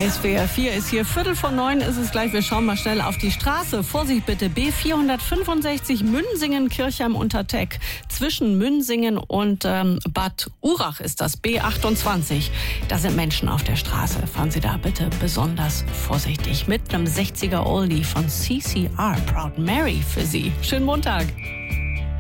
SWR 4 ist hier, 8:45 ist es gleich. Wir schauen mal schnell auf die Straße. Vorsicht bitte, B465 Münsingen-Kirchheim unter Teck. Zwischen Münsingen und Bad Urach ist das, B28. Da sind Menschen auf der Straße. Fahren Sie da bitte besonders vorsichtig. Mit einem 60er Oldie von CCR, Proud Mary für Sie. Schönen Montag.